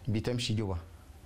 بتمشي جوا.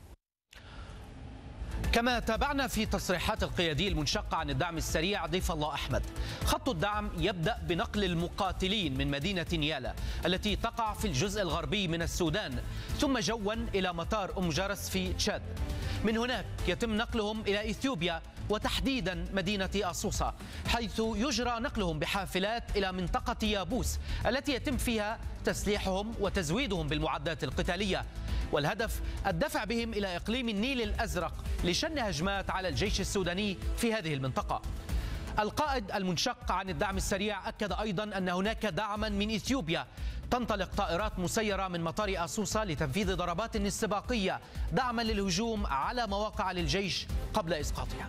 كما تابعنا في تصريحات القيادي المنشقة عن الدعم السريع ضيف الله أحمد، خط الدعم يبدأ بنقل المقاتلين من مدينة نيالا التي تقع في الجزء الغربي من السودان، ثم جوا إلى مطار أم جرس في تشاد. من هناك يتم نقلهم إلى إثيوبيا وتحديدا مدينة أصوصة، حيث يجرى نقلهم بحافلات إلى منطقة يابوس التي يتم فيها تسليحهم وتزويدهم بالمعدات القتالية، والهدف الدفع بهم إلى إقليم النيل الأزرق لشن هجمات على الجيش السوداني في هذه المنطقة. القائد المنشق عن الدعم السريع أكد أيضا أن هناك دعما من إثيوبيا، تنطلق طائرات مسيرة من مطار أصوصة لتنفيذ ضربات استباقية دعما للهجوم على مواقع للجيش قبل إسقاطها.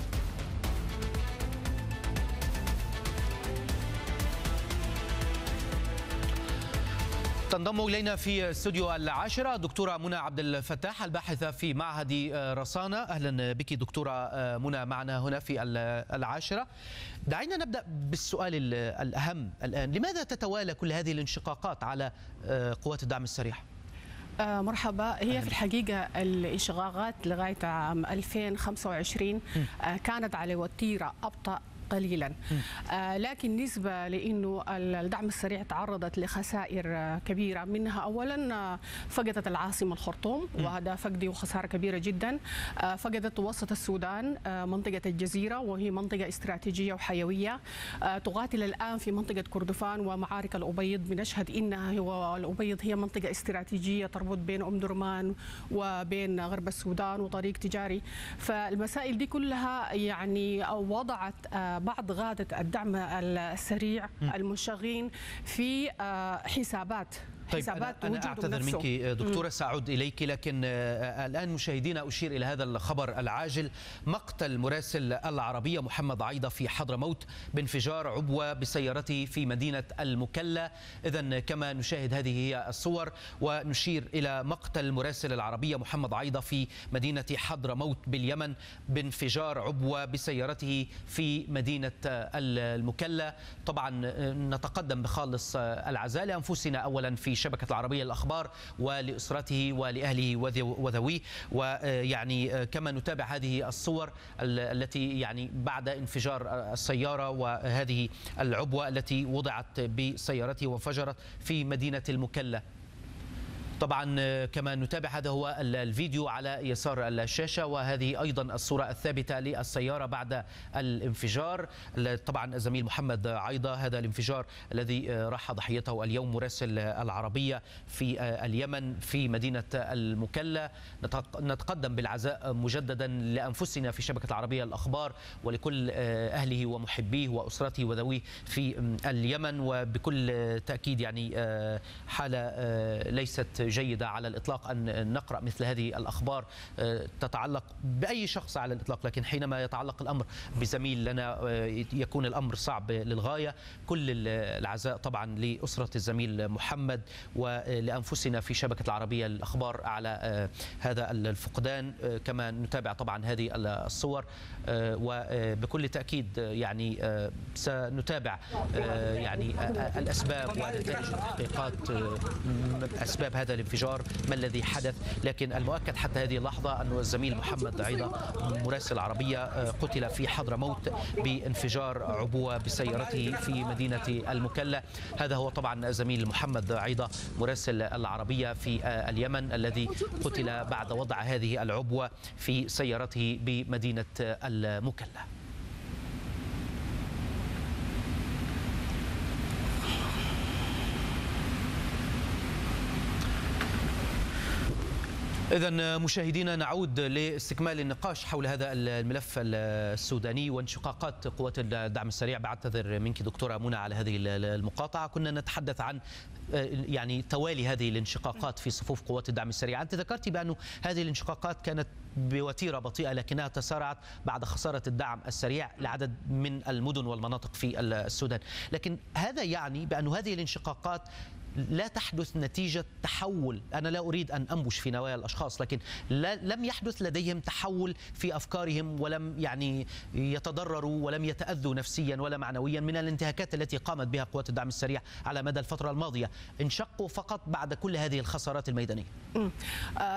تنضم إلينا في استوديو العاشرة دكتورة منى عبد الفتاح الباحثة في معهد رصانة. أهلا بك دكتورة منى معنا هنا في العاشرة. دعينا نبدأ بالسؤال الأهم الآن، لماذا تتوالى كل هذه الانشقاقات على قوات الدعم السريع؟ مرحبا. هي في الحقيقة الانشقاقات لغاية عام 2025 كانت على وتيرة أبطأ قليلا، لكن نسبة لأنه الدعم السريع تعرضت لخسائر كبيرة، منها أولا فقدت العاصمة الخرطوم وهذا فقد وخسارة كبيرة جدا، فقدت وسط السودان منطقة الجزيرة وهي منطقة استراتيجية وحيوية، تقاتل الآن في منطقة كردفان ومعارك الأبيض. بنشهد إنها الأبيض هي منطقة استراتيجية تربط بين أم درمان وبين غرب السودان وطريق تجاري، فالمسائل دي كلها يعني وضعت بعض قادة الدعم السريع المنشغين في حسابات. طيب أنا أعتذر منك دكتورة، سأعود إليك، لكن الآن مشاهدينا أشير إلى هذا الخبر العاجل: مقتل مراسل العربية محمد عيضة في حضرموت بانفجار عبوة بسيارته في مدينة المكلا. إذن كما نشاهد هذه هي الصور، ونشير إلى مقتل مراسل العربية محمد عيضة في مدينة حضرموت باليمن بانفجار عبوة بسيارته في مدينة المكلا. طبعا نتقدم بخالص العزاء لأنفسنا أولا في شبكة العربية للأخبار ولأسرته ولأهله وذويه، ويعني كما نتابع هذه الصور التي يعني بعد انفجار السيارة وهذه العبوة التي وضعت بسيارته وانفجرت في مدينة المكلا. طبعا كما نتابع هذا هو الفيديو على يسار الشاشة، وهذه أيضا الصورة الثابتة للسيارة بعد الانفجار. طبعا الزميل محمد عيضة، هذا الانفجار الذي راح ضحيته اليوم مراسل العربية في اليمن في مدينة المكلا. نتقدم بالعزاء مجددا لأنفسنا في شبكة العربية الأخبار ولكل أهله ومحبيه وأسرته وذويه في اليمن، وبكل تأكيد يعني حالة ليست جيدة على الإطلاق أن نقرأ مثل هذه الأخبار تتعلق بأي شخص على الإطلاق، لكن حينما يتعلق الأمر بزميل لنا يكون الأمر صعب للغاية. كل العزاء طبعا لأسرة الزميل محمد ولأنفسنا في شبكة العربية الأخبار على هذا الفقدان. كما نتابع طبعا هذه الصور، وبكل تأكيد يعني سنتابع يعني الأسباب ونتائج التحقيقات أسباب هذا الانفجار، ما الذي حدث. لكن المؤكد حتى هذه اللحظة أن الزميل محمد عيضة مراسل العربية قتل في حضرموت بانفجار عبوة بسيارته في مدينة المكلا. هذا هو طبعا الزميل محمد عيضة مراسل العربية في اليمن الذي قتل بعد وضع هذه العبوة في سيارته بمدينة المكلا. إذن مشاهدينا نعود لاستكمال النقاش حول هذا الملف السوداني وانشقاقات قوات الدعم السريع. بعتذر منك دكتورة منى على هذه المقاطعة. كنا نتحدث عن يعني توالي هذه الانشقاقات في صفوف قوات الدعم السريع. أنت ذكرت بأن هذه الانشقاقات كانت بوتيرة بطيئة لكنها تسارعت بعد خسارة الدعم السريع لعدد من المدن والمناطق في السودان، لكن هذا يعني بأن هذه الانشقاقات لا تحدث نتيجة تحول. أنا لا أريد أن أنبش في نوايا الأشخاص، لكن لم يحدث لديهم تحول في أفكارهم، ولم يعني يتضرروا ولم يتأذوا نفسيا ولا معنويا من الانتهاكات التي قامت بها قوات الدعم السريع على مدى الفترة الماضية. انشقوا فقط بعد كل هذه الخسارات الميدانية.